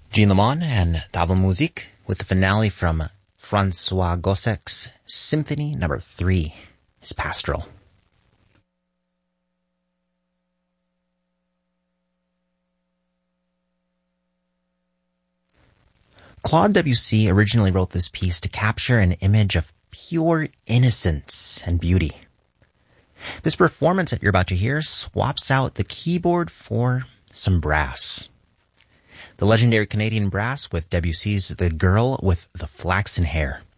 Jean Lemon and Table Musique with the finale from Francois Gossek's Symphony No. 3, his Pastoral. Claude Debussy originally wrote this piece to capture an image of pure innocence and beauty. This performance that you're about to hear swaps out the keyboard for some brass. The legendary Canadian brass with Debussy's The Girl with the Flaxen Hair.